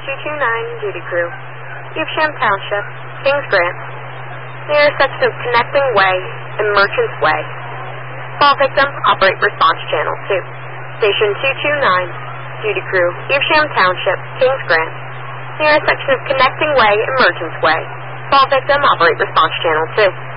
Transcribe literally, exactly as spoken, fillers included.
two two nine, Duty Crew. Evesham Township, Kings Grant. The intersection of Connecting Way and Merchants Way. Call victim, operate response channel two. Station two two nine, Duty Crew, Evesham Township, Kings Grant. The intersection of Connecting Way and Merchants Way. Call victim, operate response channel two.